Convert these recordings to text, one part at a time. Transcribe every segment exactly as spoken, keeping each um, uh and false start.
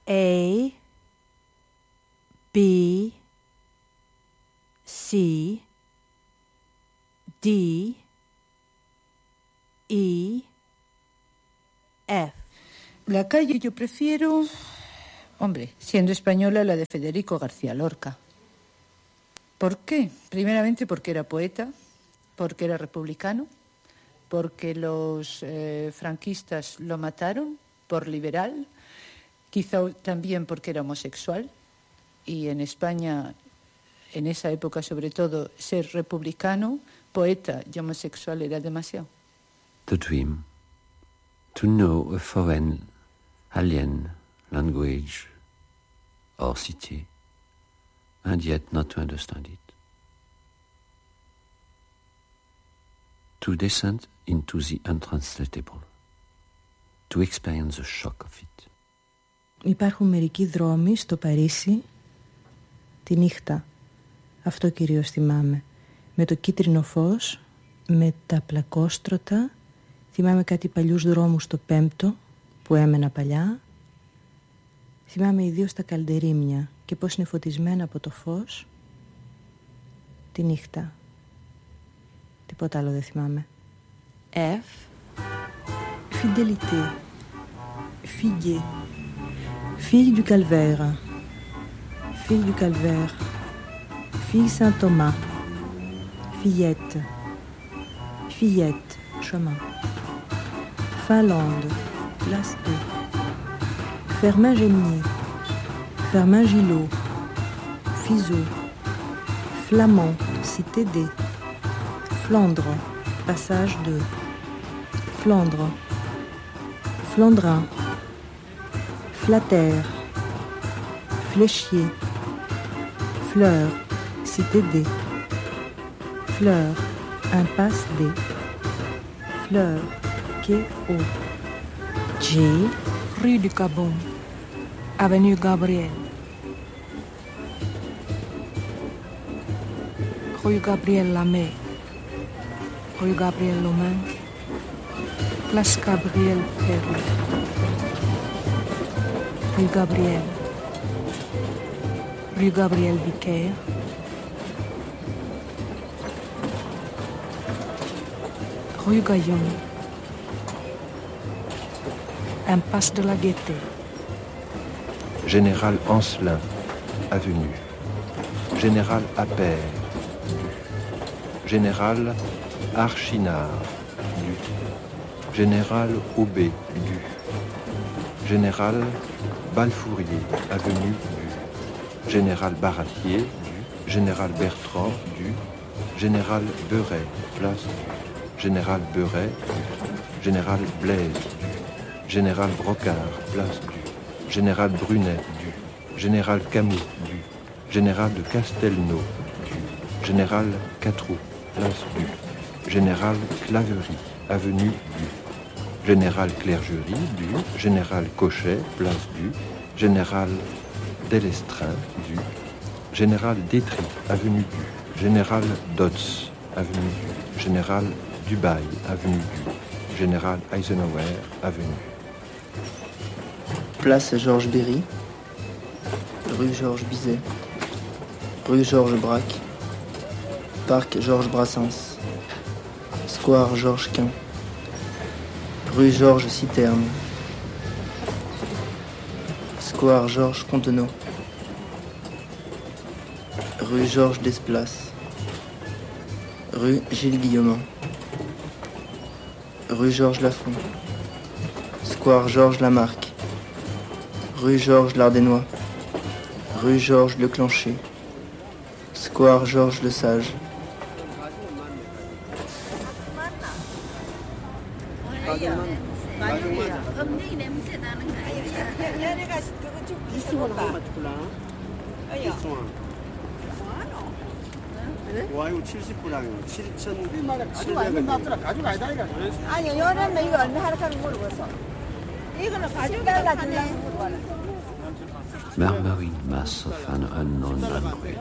A, B, C, D, E, F. La calle yo prefiero, hombre, siendo española, la de Federico García Lorca. ¿Por qué? Primeramente porque era poeta, porque era republicano, porque los eh, franquistas lo mataron por liberal, quizá también porque era homosexual, y en España, en esa época sobre todo, ser republicano, poeta y homosexual era demasiado. The dream, to know a foreign, alien language or city, and yet not to understand it. To descend into the untranslatable, to experience the shock of it. Υπάρχουν μερικοί δρόμοι στο Παρίσι τη νύχτα, αυτό κυρίως θυμάμαι, με το κίτρινο φως, με τα πλακόστρωτα, θυμάμαι κάτι παλιούς δρόμους στο Πέμπτο που έμενα παλιά, θυμάμαι ιδίως τα καλντερίμια και πώς είναι φωτισμένα από το φως τη νύχτα. Τίποτα άλλο δεν θυμάμαι. F. Fidélité. Figuier. Fille du calvaire. Fille du calvaire. Fille Saint-Thomas. Fillette. Fillette. Chemin. Finlande. Place deux. Fermin-Gémier. Fermin-Gillot. Fizeau. Flamand. Cité D. Flandre, passage deux. Flandre, Flandrin, Flatter, Fléchier, Fleur, cité D. Fleur, impasse D. Fleur, quai O. G. Rue du Cabon, avenue Gabriel. Rue Gabriel Lamé. Rue Gabriel Lomain, place Gabriel Perle, rue Gabriel, rue Gabriel Vicaire, rue Gaillon, impasse de la Gaîté. Général Ancelin, avenue. Général Appert. Général Archinard, du. Général Aubé, du. Général Balfourier, avenue du. Général Baratier, du. Général Bertrand, du. Général Beuret, place du. Général Beuret, du. Général Blaise, du. Général Brocard, place du. Général Brunet, du. Général Camus, du. Général de Castelnau, du. Général Catroux, place du. Général Claverie, avenue du. Général Clergerie, du. Général Cochet, place du. Général Delestrin, du. Général Détry, avenue du. Général Dodds, avenue du. Général Dubail, avenue du. Général Eisenhower, avenue. Place Georges Berry, rue Georges Bizet, rue Georges Braque, parc Georges Brassens, square Georges Quint, rue Georges Citerne, square Georges Contenot, rue Georges Desplaces, rue Gilles Guillaumin, rue Georges Lafont, square Georges Lamarck, rue Georges Lardénois, rue Georges Leclancher, square Georges Lesage. 와이고 칠십 불량이요. 칠천칠백원. 가지고 아니다 이거. 아니, 요런데 이거 얼마 하락하는 모르겠어. 이거는 가지고 달라주네. Murmuring mass of an unknown language.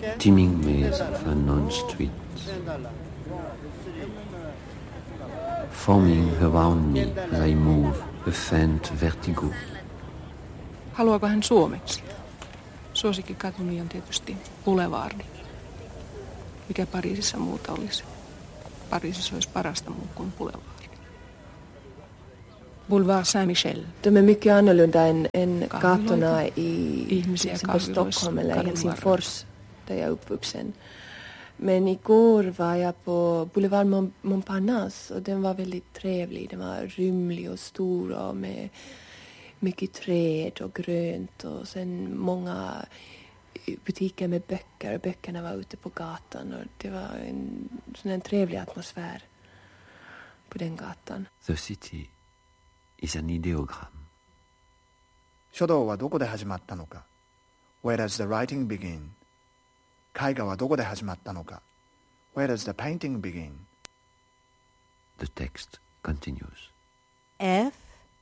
Teeming maze of unknown streets. forming around me as I move, a faint vertigo. Haluaako hän suomeksi? Suosikkikatuni on tietysti Boulevardi. Mikä Pariisissa muuta olisi? Pariisissa olisi parasta muu kuin Boulevardi. Boulevard Saint-Michel. De är mycket annorlunda än, än Kahviloita. gatorna i Ihmisiä exempel kahviloissa Stockholm eller kadun Helsingfors där jag är uppvuxen. Men igår var jag på Boulevard Mont- Montparnasse och den var väldigt trevlig. Den var rymlig och stor och med mycket träd och grönt och sen många butiker med böcker. Böckerna var ute på gatan och det var en sån en trevlig atmosfär på den gatan. The city is an ideogram. 書道はどこで始まったのか Where does the writing begin? 絵画はどこで始まったのか Where does the painting begin? The text continues. F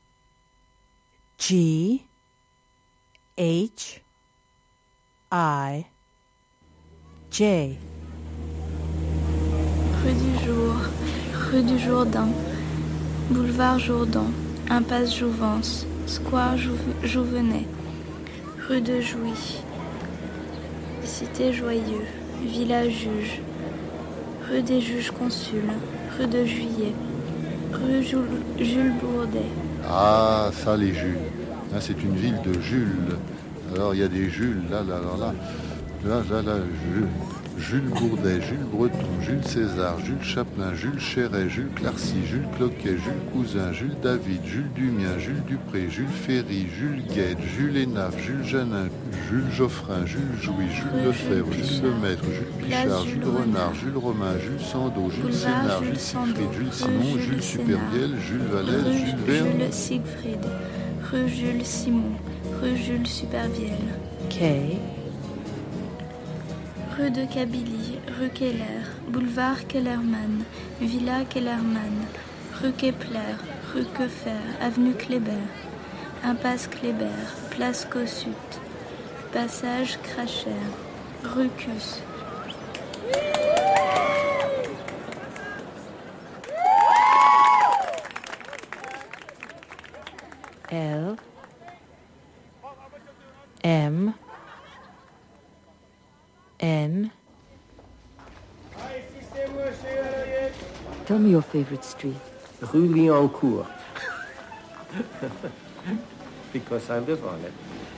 G H I J Rue du Jour, rue du Jourdain, boulevard Jourdan, impasse Jouvence, square Jouve- Jouvenet, rue de Jouy, cité Joyeux, village Juge, rue des Juges Consuls, rue de Juillet, rue Jules, Jules Bourdet. Ah, ça, les Jules. Là, c'est une ville de Jules. Alors, il y a des Jules, là, là, là, là. Là, là, là, Jules. Jules Bourdet, Jules Breton, Jules César, Jules Chaplin, Jules Chéret, Jules Clarcy, Jules Cloquet, Jules Cousin, Jules David, Jules Dumien, Jules Dupré, Jules Ferry, Jules Gued, Jules Hénaf, Jules Janin, Jules Geoffrin, Jules Jouy, Jules Lefebvre, Jules Lemaître, Jules Pichard, Jules Renard, Jules Romain, Jules Sandeau, Jules Sénard, Jules Siegfried, Jules Simon, Jules Superbiel, Jules Vallès, Rue Jules Verne. Jules Siegfried, rue Jules Simon, rue Jules Supervielle. K Rue de Kabylie, rue Keller, boulevard Kellermann, villa Kellermann, rue Kepler, rue Quefer, avenue Kléber, impasse Kléber, place Kossuth, passage Cracher, rue Cus. L M N. Tell me your favorite street. Rue Liancourt. Because I live on it.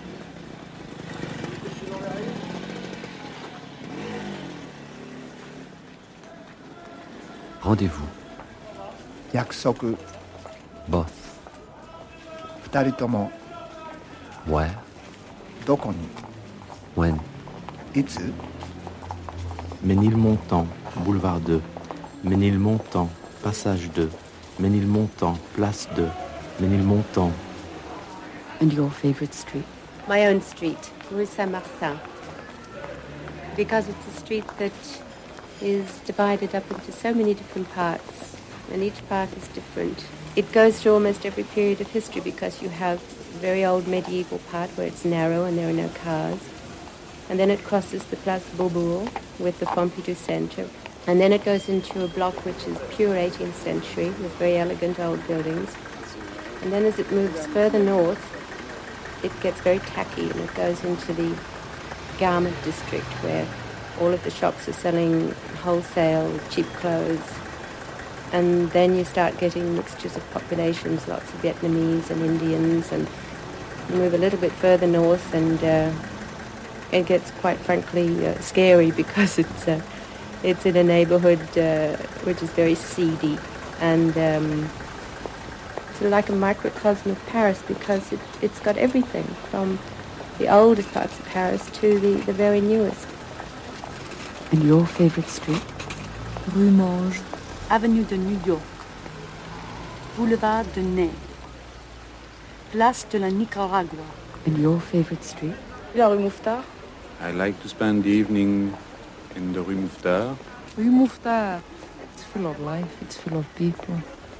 Rendez-vous. 約束 Both. 二人とも Where? どこに When? いつ Ménilmontant, boulevard deux. Ménilmontant, passage deux. Ménilmontant, place deux. Ménilmontant. And your favorite street? My own street, Rue Saint-Martin. Because it's a street that is divided up into so many different parts, and each part is different. It goes through almost every period of history because you have a very old medieval part where it's narrow and there are no cars. And then it crosses the Place Beaubourg with the Pompidou Centre. And then it goes into a block which is pure eighteenth century with very elegant old buildings. And then as it moves further north, it gets very tacky and it goes into the garment district where all of the shops are selling wholesale, cheap clothes. And then you start getting mixtures of populations, lots of Vietnamese and Indians, and you move a little bit further north and uh, it gets quite frankly uh, scary because it's uh, it's in a neighborhood uh, which is very seedy and um, sort of like a microcosm of Paris because it, it's got everything from the oldest parts of Paris to the, the very newest. And your favorite street? Rue Monge, avenue de New York, boulevard de Ney, place de la Nicaragua. And your favorite street? La rue Mouffetard. I like to spend the evening in the Rue Mouffetard. Rue Mouffetard. It's full of life. It's full of people.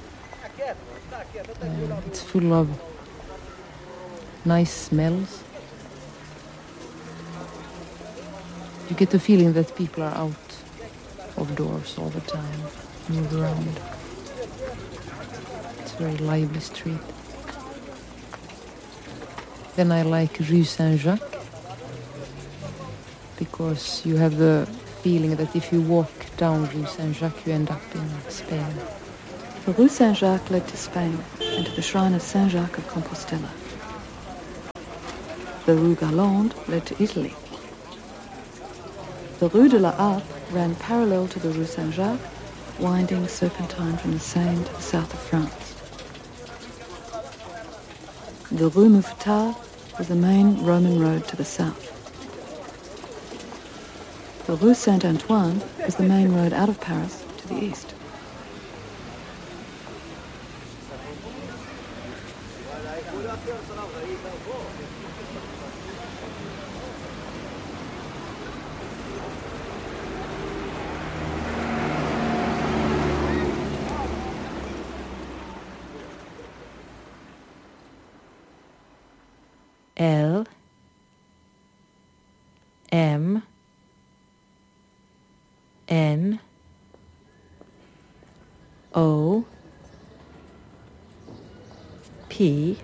Uh, it's full of nice smells. You get the feeling that people are out of doors all the time, move around. It's a very lively street. Then I like Rue Saint-Jacques, because you have the feeling that if you walk down Rue Saint-Jacques, you end up in Spain. The Rue Saint-Jacques led to Spain and to the shrine of Saint-Jacques of Compostela. The Rue Galande led to Italy. The Rue de la Harpe ran parallel to the Rue Saint-Jacques, winding serpentine from the Seine to the south of France. The Rue Mouffetard was the main Roman road to the south. The Rue Saint-Antoine was the main road out of Paris to the east. L M N O P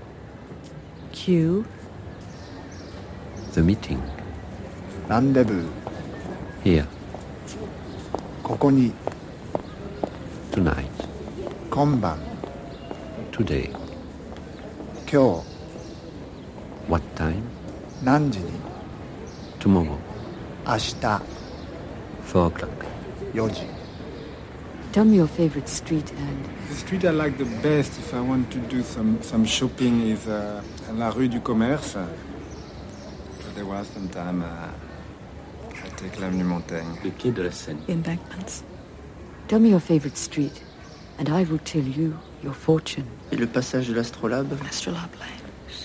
Q The meeting. Rendezvous. Here. ここに。 Tonight. 今晩。 Today. 今日。 What time? 何時に。 Tomorrow. 明日。 Four o'clock. よじ。 Tell me your favorite street, and The street I like the best if I want to do some, some shopping is uh, La Rue du Commerce. But there was some time uh, I take l'Avenue Montaigne. Le quai de la Seine. embankments. Tell me your favorite street, and I will tell you your fortune. Et le passage de l'Astrolabe. Astrolabe Lane.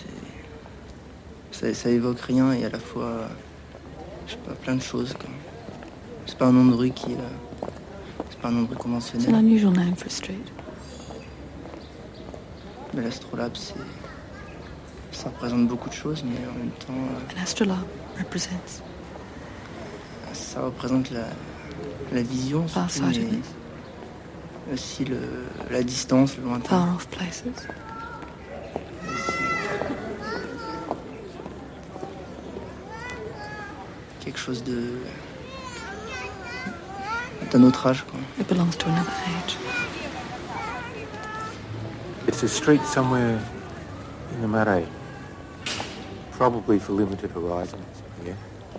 Ça, ça évoque rien et à la fois, je sais pas, plein de choses. Quoi. C'est pas un nom de rue qui, euh, c'est pas un nom de rue It's conventionnel. an unusual name for a street. Mais l'Astrolabe, c'est, ça représente beaucoup de choses, mais en même temps, euh, An astrolabe represents ça représente la, la vision, surtout, mais farsightedness, aussi le, la distance, le lointain. far off places. Quelque chose de d'un autre âge, quoi. It belongs to another age. It's a street somewhere in the Marais, probably for limited horizons, yeah.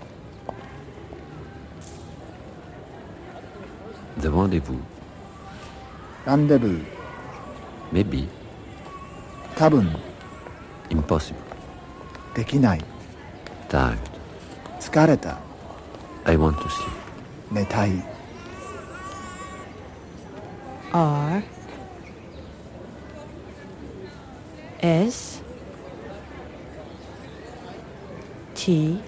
The rendezvous. Rendezvous. Maybe. 多分。 Impossible. できない。 Tired. 疲れた。 I want to sleep. 寝たい。 R S T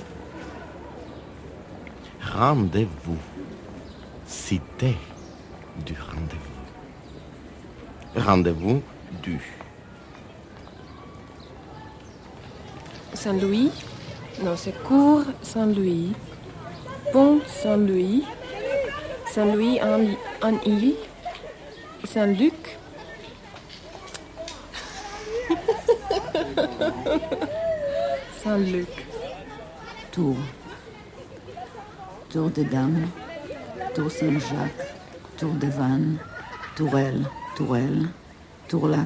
Rendez-vous. Cité du rendez-vous. Rendez-vous du. Saint-Louis. Non, c'est Cours Saint-Louis. Pont Saint-Louis. Saint-Louis en, en île. Saint-Luc. Saint-Luc. Tours. Tour des Dames. Tour Saint-Jacques. Tour des Vannes. Tourelle. Tourelle. Tourlac.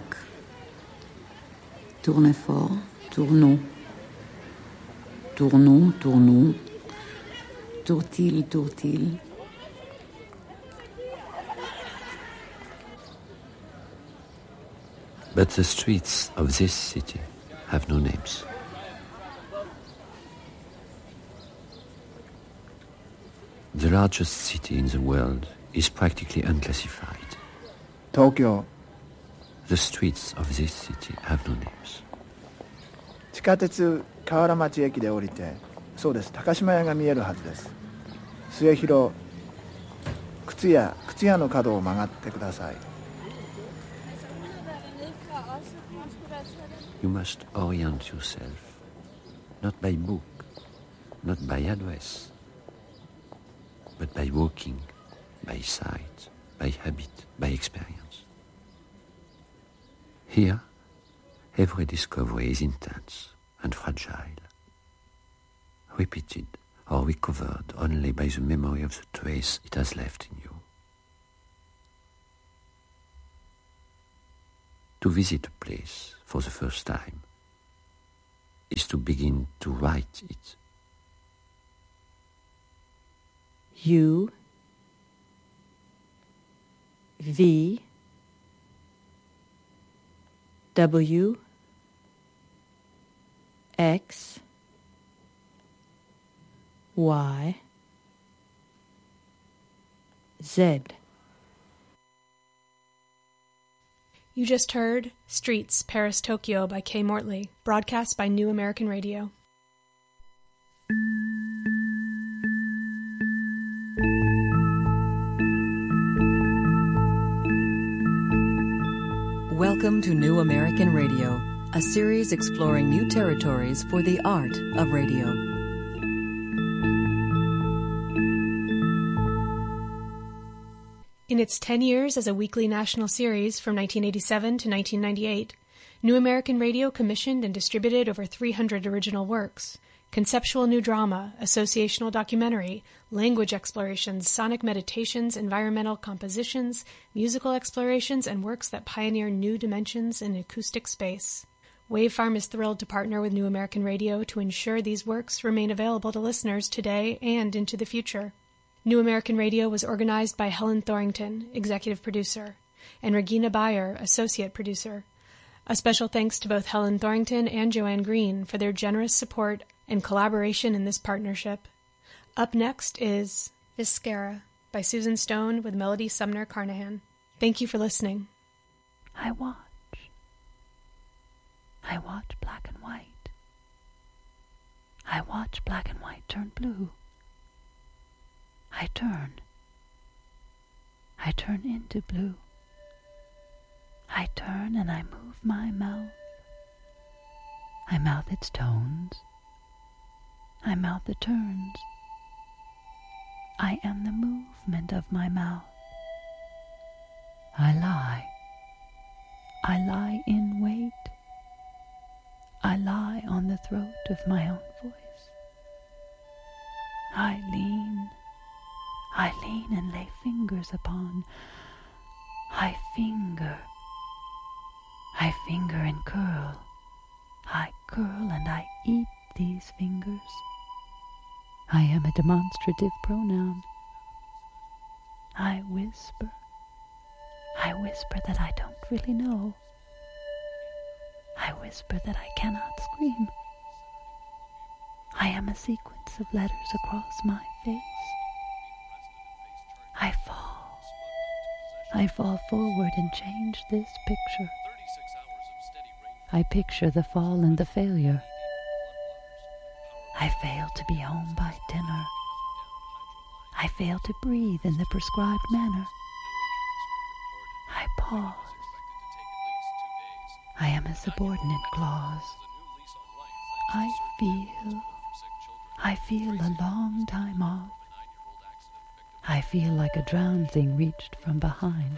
Tournefort. Tourneau. Tourneau. Tourneau. Tourtil. Tourtil. But the streets of this city have no names. The largest city in the world is practically unclassified. Tokyo. The streets of this city have no names. 地下鉄河原町駅で降りて、そうです、高島屋が見えるはずです。末広靴屋靴屋の角を曲がってください。 You must orient yourself, not by book, not by address, but by walking, by sight, by habit, by experience. Here, every discovery is intense and fragile, repeated or recovered only by the memory of the trace it has left in you. To visit a place for the first time is to begin to write it. U V W X Y Z. You just heard Streets, Paris, Tokyo by Kay Mortley, broadcast by New American Radio. Welcome to New American Radio, a series exploring new territories for the art of radio. In its ten years as a weekly national series from nineteen eighty-seven to nineteen ninety-eight, New American Radio commissioned and distributed over three hundred original works. Conceptual new drama, associational documentary, language explorations, sonic meditations, environmental compositions, musical explorations, and works that pioneer new dimensions in acoustic space. Wavefarm is thrilled to partner with New American Radio to ensure these works remain available to listeners today and into the future. New American Radio was organized by Helen Thorington, executive producer, and Regina Bayer, associate producer. A special thanks to both Helen Thorington and Joanne Green for their generous support and collaboration in this partnership. Up next is Viscera by Susan Stone with Melody Sumner Carnahan. Thank you for listening. I watch. I watch black and white. I watch black and white turn blue. I turn. I turn into blue. I turn and I move my mouth. I mouth its tones. I mouth the turns. I am the movement of my mouth. I lie. I lie in wait. I lie on the throat of my own voice. I lean. I lean and lay fingers upon. I finger. I finger and curl. I curl and I eat these fingers. I am a demonstrative pronoun. I whisper. I whisper that I don't really know. I whisper that I cannot scream. I am a sequence of letters across my face. I fall. I fall forward and change this picture. I picture the fall and the failure. I fail to be home by dinner. I fail to breathe in the prescribed manner. I pause. I am a subordinate clause. I feel. I feel a long time off. I feel like a drowned thing reached from behind.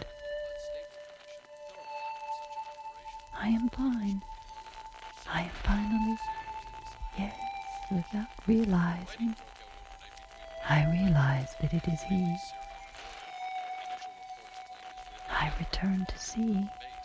I am fine. I am finally, yes, without realizing, I realize that it is he. I return to see.